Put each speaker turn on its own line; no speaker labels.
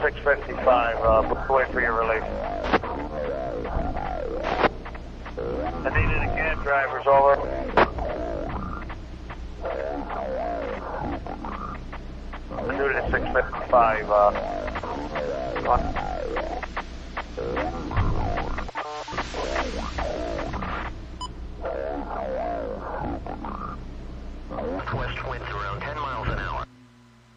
655, wait for your release. I need it again, drivers, over. I do it at 655,